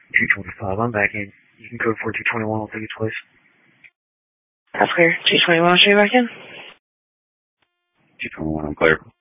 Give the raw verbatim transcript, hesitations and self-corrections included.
two twenty-five, I'm back in. You can code four two twenty-one, I'll take its place. That's clear. two twenty-one, I'll show you back in. two twenty-one, I'm clear.